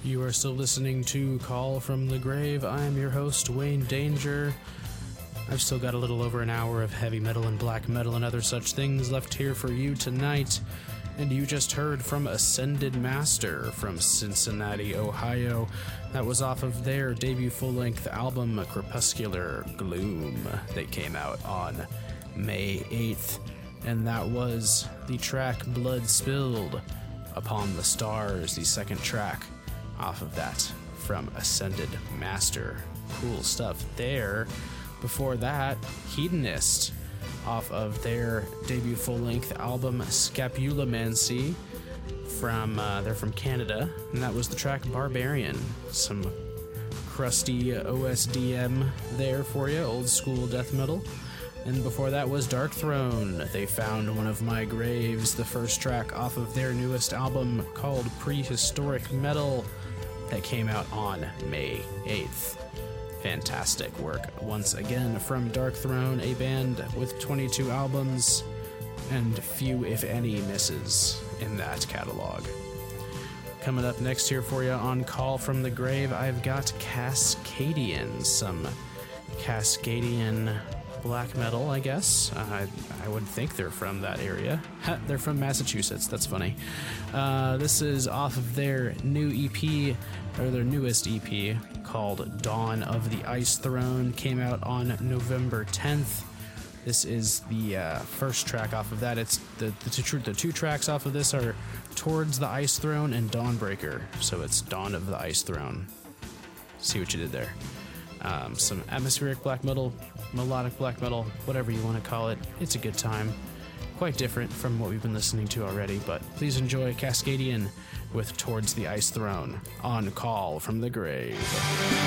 You are still listening to Call from the Grave. I am your host, Wayne Danger. I've still got a little over an hour of heavy metal and black metal and other such things left here for you tonight. And you just heard from Ascended Master from Cincinnati, Ohio. That was off of their debut full-length album, Crepuscular Gloom. They came out on May 8th. And that was the track Blood Spilled Upon the Stars, the second track off of that from Ascended Master. Cool stuff there. Before that, Hedonist off of their debut full-length album Scapulamancy they're from Canada, and that was the track Barbarian. Some crusty OSDM there for you, old school death metal. And before that was Dark Throne. They Found One of My Graves, the first track off of their newest album called Prehistoric Metal that came out on May 8th. Fantastic work once again from Dark Throne, a band with 22 albums and few, if any, misses in that catalog. Coming up next here for you on Call from the Grave, I've got Cascadian, some Cascadian black metal, I guess. I would think they're from that area. They're from Massachusetts. That's funny. This is off of their new EP, or their newest EP, called Dawn of the Ice Throne. Came out on November 10th. This is the first track off of that. It's the two tracks off of this are Towards the Ice Throne and Dawnbreaker. So it's Dawn of the Ice Throne. See what you did there. Some atmospheric black metal, melodic black metal, whatever you want to call it. It's a good time. Quite different from what we've been listening to already, but please enjoy Cascadian with Towards the Ice Throne on Call from the Grave.